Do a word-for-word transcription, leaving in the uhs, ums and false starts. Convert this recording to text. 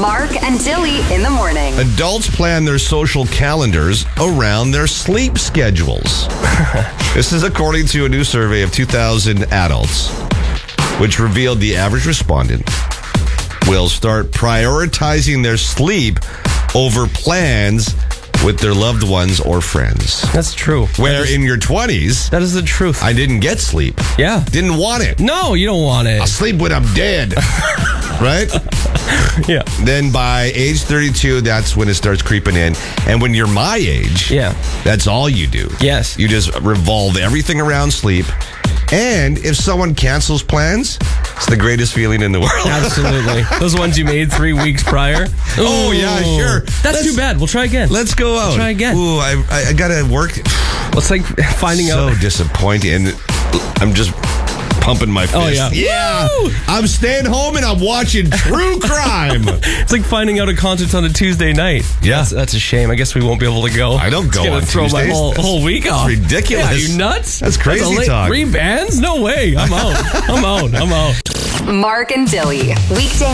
Mark and Dilly in the morning. Adults plan their social calendars around their sleep schedules. This is according to a new survey of two thousand adults, which revealed the average respondent will start prioritizing their sleep over plans with their loved ones or friends. That's true. Where that is, in your twenties, that is the truth. I didn't get sleep. Yeah. Didn't want it. No, you don't want it. I'll sleep when I'm dead. Right? Yeah. Then by age thirty-two, that's when it starts creeping in. And when you're my age, yeah, that's all you do. Yes. You just revolve everything around sleep. And if someone cancels plans, it's the greatest feeling in the world. Absolutely. Those ones you made three weeks prior. Oh, Ooh. yeah, sure. That's let's, too bad. We'll try again. Let's go out. We'll try again. Ooh, I, I, I got to work. It's like finding so out. So disappointing. And I'm just pumping my fist. Oh, yeah. Yeah. Woo! I'm staying home and I'm watching true crime. It's like finding out a concert's on a Tuesday night. Yeah. That's, that's a shame. I guess we won't be able to go. I don't go on It's going to throw my whole, whole week off. That's ridiculous. Yeah, are you nuts? That's crazy that's late, talk. Three bands? No way. I'm out. I'm out. I'm out. Mark and Dilly. Weekday